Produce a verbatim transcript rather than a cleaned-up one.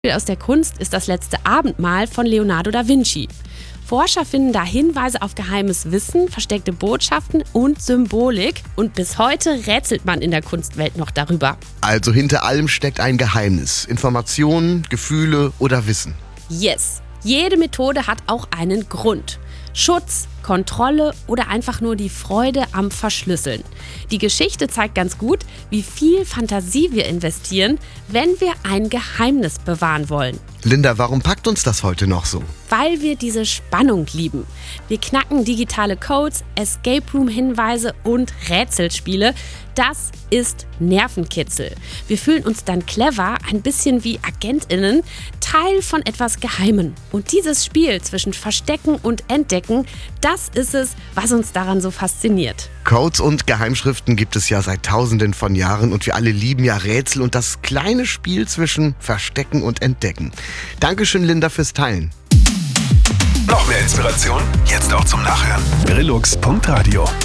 Aus der Kunst ist das letzte Abendmahl von Leonardo da Vinci. Forscher finden da Hinweise auf geheimes Wissen, versteckte Botschaften und Symbolik. Und bis heute rätselt man in der Kunstwelt noch darüber. Also hinter allem steckt ein Geheimnis. Informationen, Gefühle oder Wissen. Yes, jede Methode hat auch einen Grund. Schutz, Kontrolle oder einfach nur die Freude am Verschlüsseln. Die Geschichte zeigt ganz gut, wie viel Fantasie wir investieren, wenn wir ein Geheimnis bewahren wollen. Linda, warum packt uns das heute noch so? Weil wir diese Spannung lieben. Wir knacken digitale Codes, Escape Room-Hinweise und Rätselspiele. Das ist Nervenkitzel. Wir fühlen uns dann clever, ein bisschen wie AgentInnen, Teil von etwas Geheimen. Und dieses Spiel zwischen Verstecken und Entdecken, das ist es, was uns daran so fasziniert. Codes und Geheimschriften gibt es ja seit Tausenden von Jahren und wir alle lieben ja Rätsel und das kleine Spiel zwischen Verstecken und Entdecken. Dankeschön, Linda, fürs Teilen. Noch mehr Inspiration? Jetzt auch zum Nachhören. brillux punkt radio